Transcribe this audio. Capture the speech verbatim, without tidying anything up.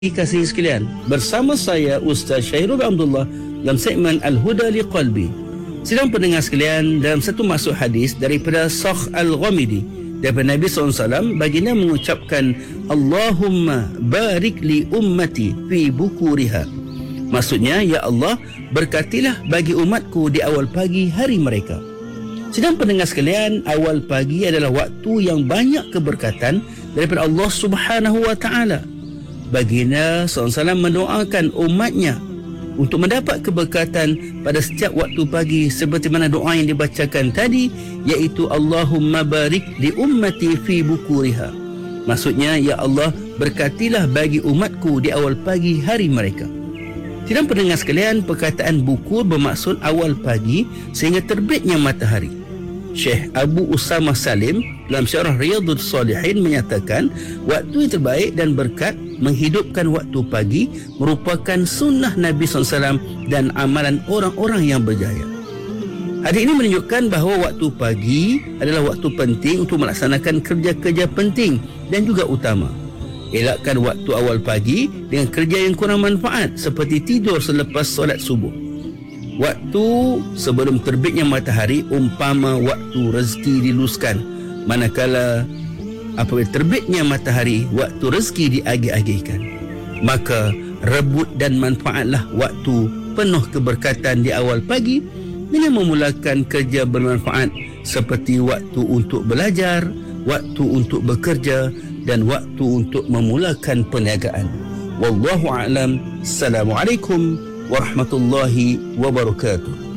Kasih sekalian, bersama saya Ustaz Syairul Abdullah dalam segmen Al-Huda Liqalbi. Sidang pendengar sekalian, dalam satu masuk hadis daripada Sakh Al-Ghamidi daripada Nabi sallallahu alaihi wasallam, baginda mengucapkan Allahumma barik li ummati fi bukuriha. Maksudnya, ya Allah, berkatilah bagi umatku di awal pagi hari mereka. Sidang pendengar sekalian, awal pagi adalah waktu yang banyak keberkatan daripada Allah Subhanahu wa taala. Baginda sallallahu alaihi wasallam mendoakan umatnya untuk mendapat keberkatan pada setiap waktu pagi seperti mana doa yang dibacakan tadi, iaitu Allahumma barik li ummati fi bukuriha. Maksudnya, ya Allah, berkatilah bagi umatku di awal pagi hari mereka. Sidang pendengar sekalian, perkataan bukur bermaksud awal pagi sehingga terbitnya matahari. Syekh Abu Usamah Salim dalam Syarah Riyadhus Salihin menyatakan waktu yang terbaik dan berkat menghidupkan waktu pagi merupakan sunnah Nabi sallallahu alaihi wasallam dan amalan orang-orang yang berjaya. Hadis ini menunjukkan bahawa waktu pagi adalah waktu penting untuk melaksanakan kerja-kerja penting dan juga utama. Elakkan waktu awal pagi dengan kerja yang kurang manfaat seperti tidur selepas solat subuh. Waktu sebelum terbitnya matahari umpama waktu rezeki diluluskan, manakala apabila terbitnya matahari waktu rezeki diagih-agihkan. Maka rebut dan manfaatlah waktu penuh keberkatan di awal pagi dengan memulakan kerja bermanfaat seperti waktu untuk belajar, waktu untuk bekerja dan waktu untuk memulakan perniagaan. Wallahu a'lam. Assalamualaikum warahmatullahi wabarakatuh.